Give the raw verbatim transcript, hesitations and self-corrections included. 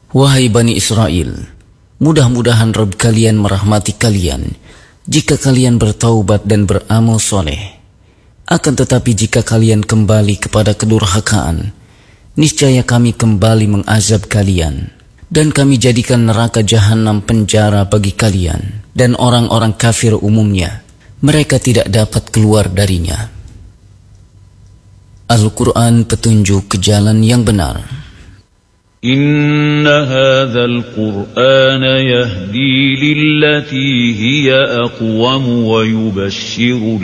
Wahai Bani Israel, mudah-mudahan Rabb kalian merahmati kalian jika kalian bertaubat dan beramal soleh. Akan tetapi jika kalian kembali kepada kedurhakaan, niscaya kami kembali mengazab kalian, dan kami jadikan neraka jahanam penjara bagi kalian, dan orang-orang kafir umumnya, mereka tidak dapat keluar darinya. Al-Quran petunjuk ke jalan yang benar. Inna hadzal Qur'ana yahdi lillati hiya aqwam wa yubashshirul